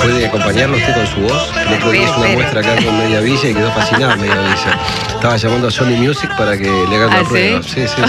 ¿Puede acompañarlo usted con su voz? El otro día hizo una muestra acá con Media Villa y quedó fascinado Media Villa. Estaba llamando a Sony Music para que le hagan la prueba. ¿Sí? Sí.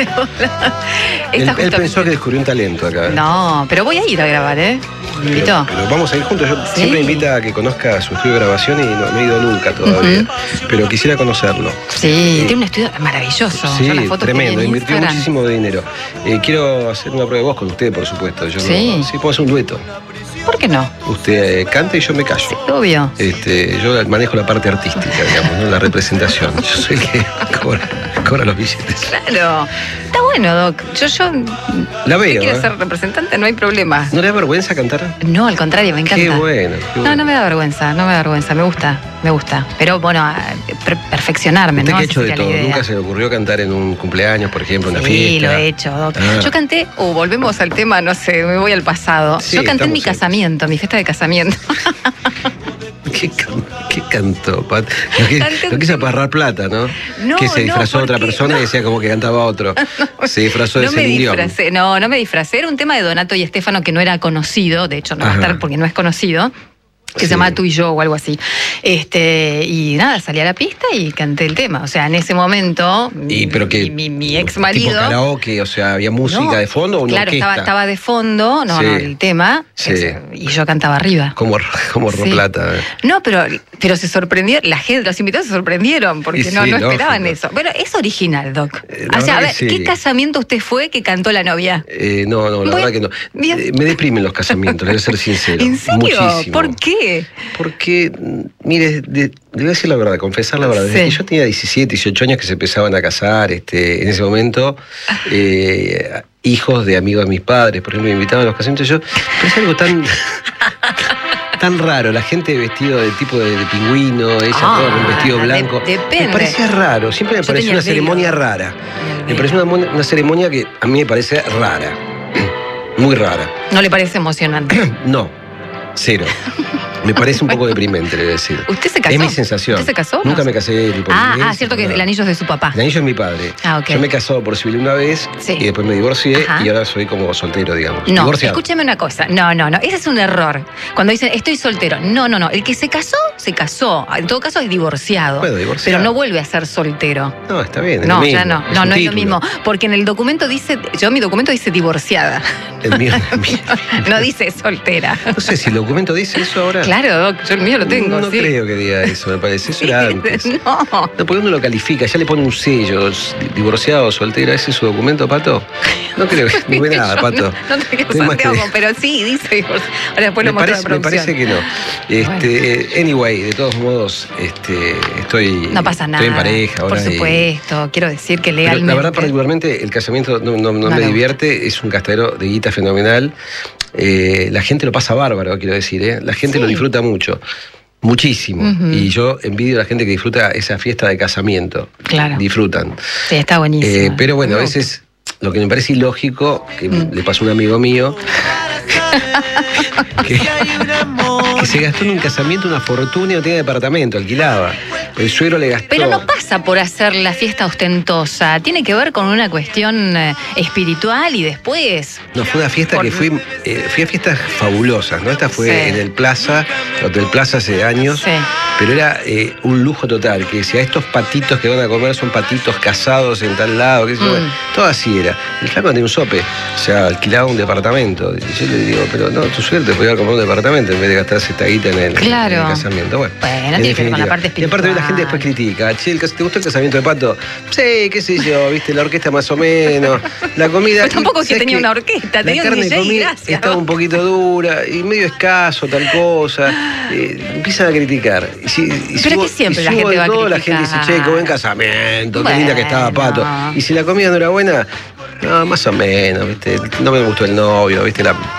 Él pensó que descubrió un talento acá. No, pero voy a ir a grabar, ¿eh? Me invitó. Pero vamos a ir juntos. Yo siempre invita a que conozca su estudio de grabación y no he ido nunca todavía. Pero quisiera conocerlo. Sí, tiene un estudio maravilloso. Sí, tremendo. Invirtió muchísimo dinero. Quiero hacer una prueba de voz con usted, por supuesto. Sí, puedo hacer un dueto. ¿Por qué no? Usted canta y yo me callo. Sí, obvio. Yo manejo la parte artística, digamos, ¿no? La representación. Yo soy el que cobra los billetes. Claro. Está bueno, Doc. Yo la veo. Quiero ser representante, no hay problema. ¿No le da vergüenza cantar? No, al contrario, me encanta. Qué bueno. No me da vergüenza, me gusta. Pero bueno, perfeccionarme, ¿Usted ¿no? qué ha hecho de todo? ¿Nunca se le ocurrió cantar en un cumpleaños, por ejemplo, en una fiesta? Sí, lo he hecho, Doc. Yo canté, volvemos al tema, no sé, me voy al pasado. Sí, yo canté en mi casamiento, mi fiesta de casamiento. ¿Qué cantó, Pat? Lo quiso aparrar plata, ¿no? Que se disfrazó de otra persona y decía como que cantaba otro. Se disfrazó de Celine Dion. No me disfracé. Era un tema de Donato y Estefano que no era conocido. De hecho, no va a estar porque no es conocido. Que se llama Tú y Yo o algo así. Y nada, salí a la pista y canté el tema. O sea, en ese momento, mi ex marido. ¿Tipo karaoke? O sea, ¿había música de fondo o una orquesta? Claro, estaba de fondo, el tema. Sí. Y yo cantaba arriba. Como plata. No, pero se sorprendió, los invitados se sorprendieron porque no esperaban eso. Bueno, es original, Doc. O sea, a ver, ¿qué casamiento usted fue que cantó la novia? No, la verdad que no. Me deprimen los casamientos, le voy a ser sincero. ¿En serio? Muchísimo. ¿Por qué? Porque, mire, le voy a decir la verdad, confesar la verdad. Desde que yo tenía 17, 18 años que se empezaban a casar, en ese momento, hijos de amigos de mis padres, por ejemplo, me invitaban a los casamientos. Pero es algo tan raro, la gente vestido de tipo de pingüino, ella toda con vestido blanco. Depende. Me parecía raro, siempre me pareció una ceremonia rara. Me pareció una ceremonia que a mí me parece rara, muy rara. ¿No le parece emocionante? No, cero. Me parece un poco deprimente, le voy a decir. ¿Usted se casó? Es mi sensación. ¿Usted se casó? Nunca me casé. Cierto que el anillo es de su papá. El anillo es mi padre. Okay. Yo me he casado por civil una vez y después me divorcié y ahora soy como soltero, digamos. No, divorciado. Escúcheme una cosa. No. Ese es un error. Cuando dicen estoy soltero. No. El que se casó, se casó. En todo caso es divorciado. Bueno, divorciado. Pero no vuelve a ser soltero. No, está bien. No, ya no. No es lo mismo. Porque en el documento dice, mi documento dice divorciada. El mío. No dice soltera. No sé si el documento dice eso ahora. Claro, yo el mío lo tengo. No creo que diga eso, me parece. Eso era antes. No, porque uno lo califica, ya le pone un sello, divorciado o soltero. ¿Ese es su documento, Pato? No creo que no ve nada, Pato. No te digo Santiago, pero sí, dice divorciado. Ahora después lo muestro en la producción. Me parece que no. Anyway, de todos modos, no pasa nada. Estoy en pareja ahora. Por supuesto, quiero decir que legalmente. Pero la verdad, particularmente, el casamiento no me divierte, es un gastadero de guita fenomenal. La gente lo pasa bárbaro, quiero decir, La gente lo disfruta mucho. Muchísimo. Y yo envidio a la gente que disfruta esa fiesta de casamiento. Claro. Disfrutan. Sí, está buenísimo. Pero bueno, a veces lo que me parece ilógico, que le pasó a un amigo mío, que se gastó en un casamiento una fortuna y no tenía departamento, alquilaba. El suegro le gastó. Pero no pasa por hacer la fiesta ostentosa, tiene que ver con una cuestión espiritual y después. No, fue una fiesta que fui a fiestas fabulosas, ¿no? Esta fue en el Hotel Plaza hace años. Sí. Pero era un lujo total, que decía, estos patitos que van a comer son patitos casados en tal lado, que todo así era. El flaco tenía un sope, o sea, alquilaba un departamento. Y yo le digo, pero no, tu suerte podía comprar un departamento en vez de gastarse esta guita en el casamiento. Bueno, tiene que ver con la parte espiritual. Y aparte la gente después critica, che, ¿te gustó el casamiento de Pato? Sí, qué sé yo, viste, la orquesta más o menos, la comida. Pero tampoco que tenía una orquesta, tenía un DJ y gracias. Estaba un poquito dura y medio escaso, tal cosa. Empiezan a criticar. Pero que siempre la gente va a criticar. La gente dice, che, qué buen casamiento, qué linda que estaba Pato. Y si la comida no era buena, no, más o menos, ¿viste? No me gustó el novio, ¿viste?